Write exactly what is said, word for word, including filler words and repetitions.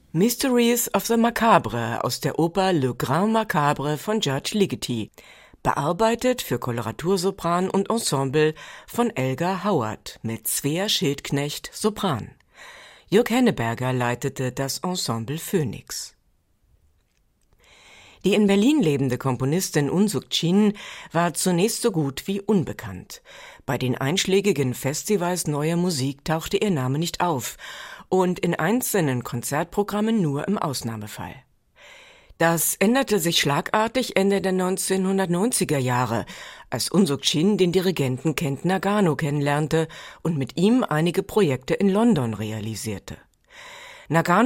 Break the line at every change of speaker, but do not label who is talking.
Mysteries of the Macabre aus der Oper Le Grand Macabre von George Ligeti, bearbeitet für Koloratursopran und Ensemble von Elgar Howard mit Svea Schildknecht, Sopran. Jörg Henneberger leitete das Ensemble Phoenix. Die in Berlin lebende Komponistin Unsuk Chin war zunächst so gut wie unbekannt. Bei den einschlägigen Festivals neuer Musik tauchte ihr Name nicht auf und in einzelnen Konzertprogrammen nur im Ausnahmefall. Das änderte sich schlagartig Ende der neunzehnhundertneunziger Jahre, als Unsuk Chin den Dirigenten Kent Nagano kennenlernte und mit ihm einige Projekte in London realisierte. Nagano